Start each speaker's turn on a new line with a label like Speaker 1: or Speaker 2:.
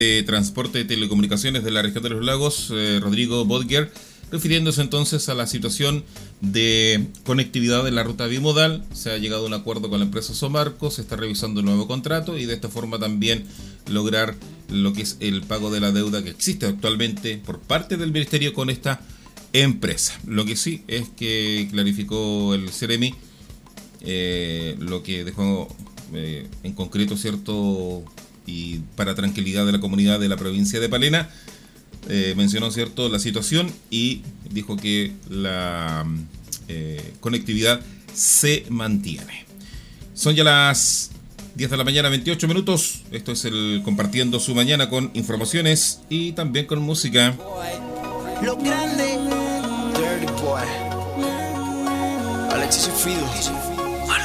Speaker 1: de Transporte de Telecomunicaciones de la región de los lagos, Rodrigo Bodger, refiriéndose entonces a la situación de conectividad de la ruta bimodal. Se ha llegado a un acuerdo con la empresa Somarco, se está revisando el nuevo contrato y de esta forma también lograr lo que es el pago de la deuda que existe actualmente por parte del Ministerio con esta empresa. Lo que sí es que clarificó el Ceremi, lo que dejó en concreto, ¿cierto?, y para tranquilidad de la comunidad de la provincia de Palena, mencionó, ¿cierto?, la situación y dijo que la conectividad se mantiene. Son ya las 10 de la mañana, 28 minutos. Esto es el Compartiendo su Mañana con informaciones y también con música.
Speaker 2: Lo grande, Dirty Boy, Alexis y Fido.